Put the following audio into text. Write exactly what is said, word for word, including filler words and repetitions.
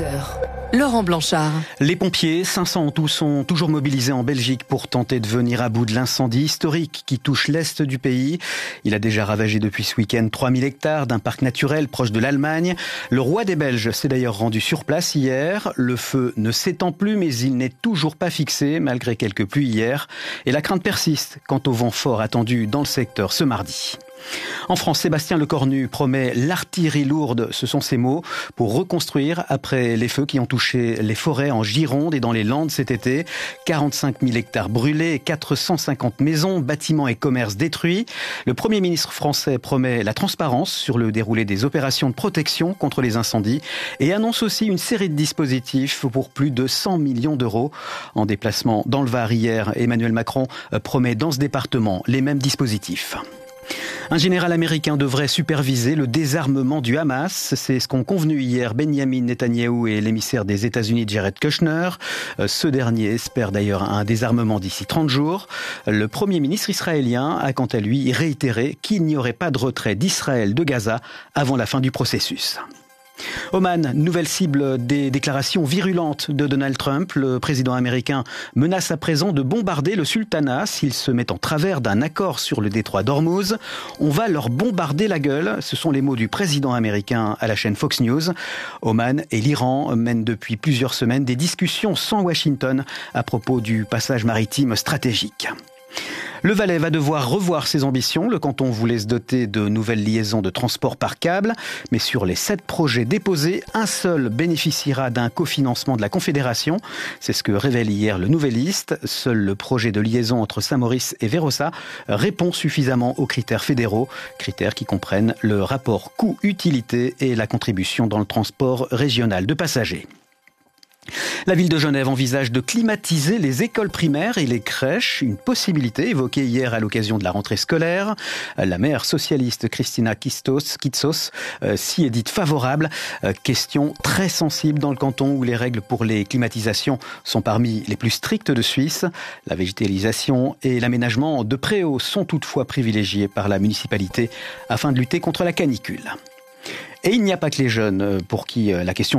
seize heures. Laurent Blanchard. Les pompiers, cinq cents en tout, sont toujours mobilisés en Belgique pour tenter de venir à bout de l'incendie historique qui touche l'est du pays. Il a déjà ravagé depuis ce week-end trois mille hectares d'un parc naturel proche de l'Allemagne. Le roi des Belges s'est d'ailleurs rendu sur place hier. Le feu ne s'étend plus, mais il n'est toujours pas fixé malgré quelques pluies hier. Et la crainte persiste quant au vent fort attendu dans le secteur ce mardi. En France, Sébastien Lecornu promet l'artillerie lourde, ce sont ses mots, pour reconstruire après les feux qui ont touché les forêts en Gironde et dans les Landes cet été. quarante-cinq mille hectares brûlés, quatre cent cinquante maisons, bâtiments et commerces détruits. Le Premier ministre français promet la transparence sur le déroulé des opérations de protection contre les incendies et annonce aussi une série de dispositifs pour plus de cent millions d'euros. En déplacement dans le Var hier, Emmanuel Macron promet dans ce département les mêmes dispositifs. Un général américain devrait superviser le désarmement du Hamas. C'est ce qu'ont convenu hier Benjamin Netanyahou et l'émissaire des États-Unis Jared Kushner. Ce dernier espère d'ailleurs un désarmement d'ici trente jours. Le Premier ministre israélien a quant à lui réitéré qu'il n'y aurait pas de retrait d'Israël de Gaza avant la fin du processus. Oman, nouvelle cible des déclarations virulentes de Donald Trump. Le président américain menace à présent de bombarder le sultanat s'il se met en travers d'un accord sur le détroit d'Ormuz. On va leur bombarder la gueule. Ce sont les mots du président américain à la chaîne Fox News. Oman et l'Iran mènent depuis plusieurs semaines des discussions sans Washington à propos du passage maritime stratégique. Le Valais va devoir revoir ses ambitions. Le canton voulait se doter de nouvelles liaisons de transport par câble. Mais sur les sept projets déposés, un seul bénéficiera d'un cofinancement de la Confédération. C'est ce que révèle hier le Nouvelliste. Seul le projet de liaison entre Saint-Maurice et Vérossa répond suffisamment aux critères fédéraux. Critères qui comprennent le rapport coût-utilité et la contribution dans le transport régional de passagers. La ville de Genève envisage de climatiser les écoles primaires et les crèches, une possibilité évoquée hier à l'occasion de la rentrée scolaire. La maire socialiste Christina Kitsos, Kitsos euh, s'y est dite favorable. Euh, question très sensible dans le canton où les règles pour les climatisations sont parmi les plus strictes de Suisse. La végétalisation et l'aménagement de préaux sont toutefois privilégiés par la municipalité afin de lutter contre la canicule. Et il n'y a pas que les jeunes pour qui la question